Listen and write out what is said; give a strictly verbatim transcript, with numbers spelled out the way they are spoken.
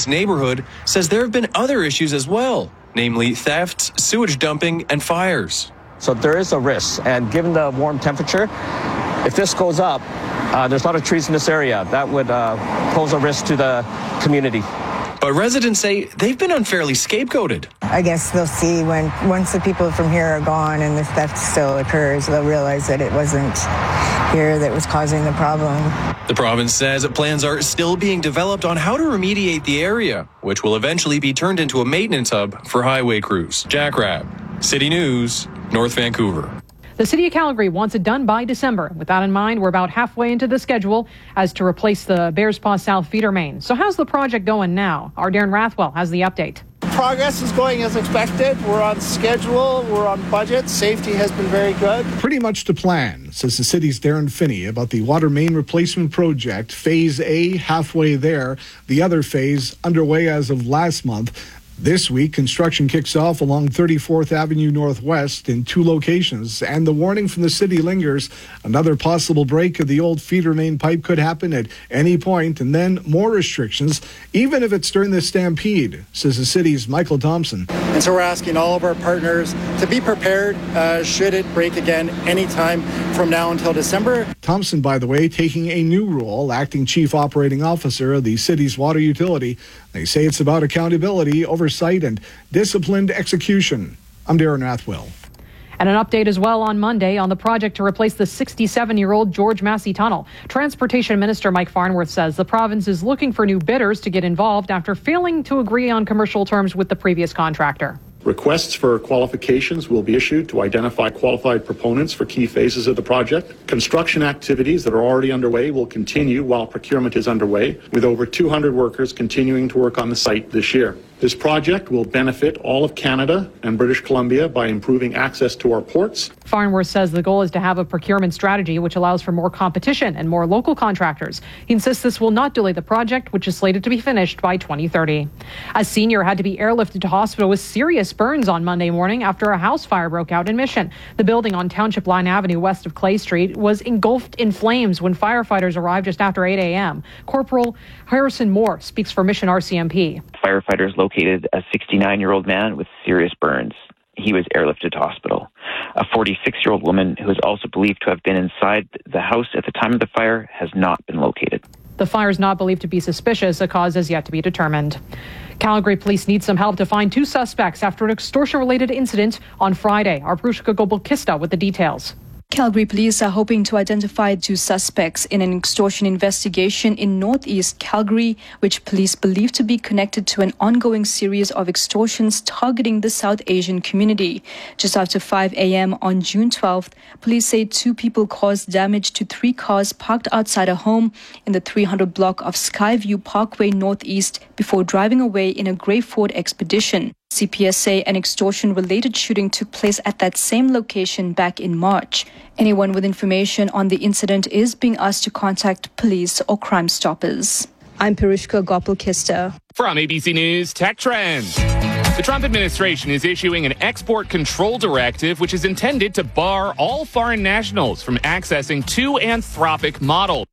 Heights neighborhood says there have been other issues as well, namely thefts, sewage dumping, and fires. So there is a risk, and given the warm temperature, if this goes up, uh, there's a lot of trees in this area. That would uh, pose a risk to the community. But residents say they've been unfairly scapegoated. I guess they'll see when, once the people from here are gone and the theft still occurs, they'll realize that it wasn't here that was causing the problem. The province says plans are still being developed on how to remediate the area, which will eventually be turned into a maintenance hub for highway crews. Jack Rabb, City News, North Vancouver. The City of Calgary wants it done by December. With that in mind, we're about halfway into the schedule as to replace the Bearspaw South feeder main. So how's the project going now? Our Darren Rathwell has the update. Progress is going as expected. We're on schedule. We're on budget. Safety has been very good. Pretty much to plan, says the city's Darren Finney about the water main replacement project. Phase A halfway there. The other phase underway as of last month. This week, construction kicks off along thirty-fourth Avenue Northwest in two locations, and the warning from the city lingers. Another possible break of the old feeder main pipe could happen at any point, and then more restrictions, even if it's during the stampede, says the city's Michael Thompson. And so we're asking all of our partners to be prepared uh, should it break again anytime from now until December. Thompson, by the way, taking a new role, acting chief operating officer of the city's water utility. They say it's about accountability, oversight, and disciplined execution. I'm Darren Rathwell. And an update as well on Monday on the project to replace the sixty-seven-year-old George Massey Tunnel. Transportation Minister Mike Farnworth says the province is looking for new bidders to get involved after failing to agree on commercial terms with the previous contractor. Requests for qualifications will be issued to identify qualified proponents for key phases of the project. Construction activities that are already underway will continue while procurement is underway, with over two hundred workers continuing to work on the site this year. This project will benefit all of Canada and British Columbia by improving access to our ports. Farnworth says the goal is to have a procurement strategy which allows for more competition and more local contractors. He insists this will not delay the project, which is slated to be finished by twenty thirty. A senior had to be airlifted to hospital with serious burns on Monday morning after a house fire broke out in Mission. The building on Township Line Avenue west of Clay Street was engulfed in flames when firefighters arrived just after eight a.m. Corporal Harrison Moore speaks for Mission R C M P. Firefighters located a sixty-nine-year-old man with serious burns. He was airlifted to hospital. A forty-six-year-old woman who is also believed to have been inside the house at the time of the fire has not been located. The fire is not believed to be suspicious. A cause is yet to be determined. Calgary police need some help to find two suspects after an extortion-related incident on Friday. Our Prushka Gopal-Kista with the details. Calgary police are hoping to identify two suspects in an extortion investigation in northeast Calgary, which police believe to be connected to an ongoing series of extortions targeting the South Asian community. Just after five a.m. on June twelfth, police say two people caused damage to three cars parked outside a home in the three hundred block of Skyview Parkway Northeast before driving away in a grey Ford Expedition. C P S say an extortion-related shooting took place at that same location back in March. Anyone with information on the incident is being asked to contact police or Crime Stoppers. I'm Pirushka Gopal-Kista. From A B C News Tech Trends. The Trump administration is issuing an export control directive which is intended to bar all foreign nationals from accessing two Anthropic models.